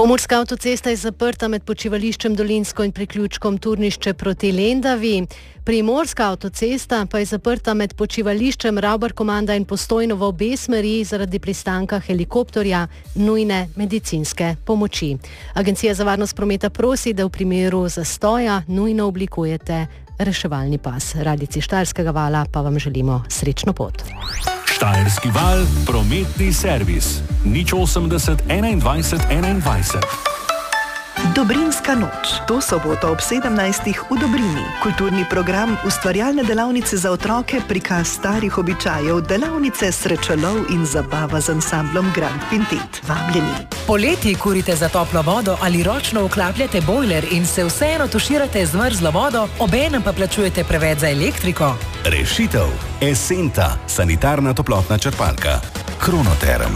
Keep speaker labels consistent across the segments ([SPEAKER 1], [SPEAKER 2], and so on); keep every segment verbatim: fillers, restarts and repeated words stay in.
[SPEAKER 1] Pomurska avtocesta je zaprta med počivališčem Dolinsko in priključkom Turnišče proti Lendavi. Primorska avtocesta pa je zaprta med počivališčem Ravbar-Komanda in Postojno v obe smeri zaradi pristanka helikopterja nujne medicinske pomoči. Agencija za varnost prometa prosi, da v primeru zastoja nujno oblikujete reševalni pas. Radijci Štajerskega vala pa vam želimo srečno pot.
[SPEAKER 2] Štajerski val, prometni servis. nič osemdeset enaindvajset enaindvajset.
[SPEAKER 3] Dobrinska noč. To soboto ob sedemnajstih v Dobrini. Kulturni program, ustvarjalne delavnice za otroke, prikaz starih običajev, delavnice srečelov in zabava z ansamblom Grand Pintet. Vabljeni.
[SPEAKER 4] Poleti kurite za toplo vodo ali ročno vklapljate bojler in se vseeno tuširate z mrzlo vodo, obenem pa plačujete preveč za elektriko.
[SPEAKER 5] Rešitev. Esenta, sanitarna toplotna črpalka. Kronoterm.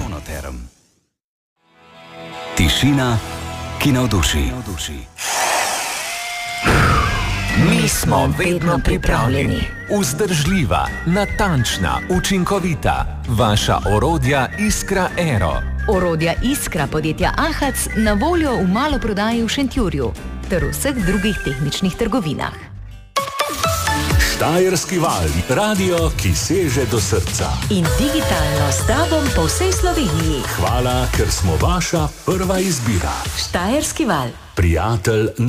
[SPEAKER 5] Tišina, ki navduši.
[SPEAKER 6] Mi smo vedno pripravljeni.
[SPEAKER 7] Vzdržljiva, natančna, učinkovita. Vaša orodja Iskra Aero.
[SPEAKER 6] Orodja Iskra podjetja Ahac na voljo v maloprodaji v Šentjurju ter v vseh drugih tehničnih trgovinah.
[SPEAKER 2] Štajerski val, radio, ki seže do srca.
[SPEAKER 6] In digitalno s tobom po vsej Sloveniji.
[SPEAKER 2] Hvala, ker smo vaša prva izbira.
[SPEAKER 6] Štajerski val.
[SPEAKER 2] Prijatelj